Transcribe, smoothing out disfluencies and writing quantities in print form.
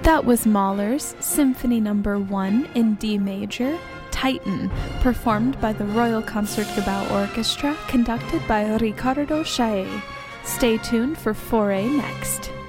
That was Mahler's Symphony No. 1 in D major, Titan, performed by the Royal Concertgebouw Orchestra, conducted by Riccardo Chaillet. Stay tuned for Fauré next.